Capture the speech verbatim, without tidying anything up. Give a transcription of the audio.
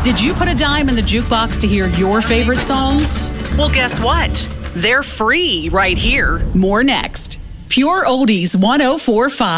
Did you put a dime in the jukebox to hear your favorite songs? Well, guess what? They're free right here. More next. Pure Oldies one oh four point five.